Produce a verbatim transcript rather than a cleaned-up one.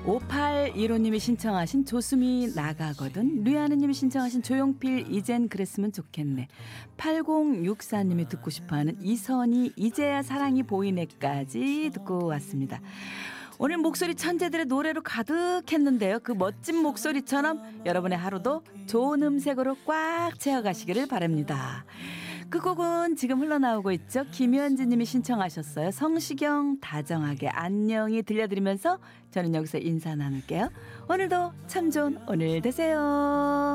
오팔일오님이 신청하신 조수미 나가거든. 류하느님이 신청하신 조용필 이젠 그랬으면 좋겠네. 팔공육사님이 듣고 싶어하는 이선희 이제야 사랑이 보이네까지 듣고 왔습니다. 오늘 목소리 천재들의 노래로 가득했는데요. 그 멋진 목소리처럼 여러분의 하루도 좋은 음색으로 꽉 채워가시기를 바랍니다. 그 곡은 지금 흘러나오고 있죠. 김현지님이 신청하셨어요. 성시경 다정하게 안녕히 들려드리면서 저는 여기서 인사 나눌게요. 오늘도 참 좋은 오늘 되세요.